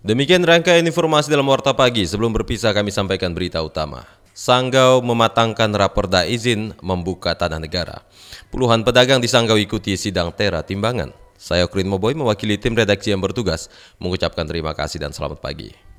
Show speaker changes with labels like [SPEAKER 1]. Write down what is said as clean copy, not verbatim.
[SPEAKER 1] Demikian rangkaian informasi dalam Warta Pagi. Sebelum berpisah kami sampaikan berita utama. Sanggau mematangkan raperda izin membuka tanah negara. Puluhan pedagang di Sanggau ikuti sidang tera timbangan. Saya Okrin Moboy mewakili tim redaksi yang bertugas mengucapkan terima kasih dan selamat pagi.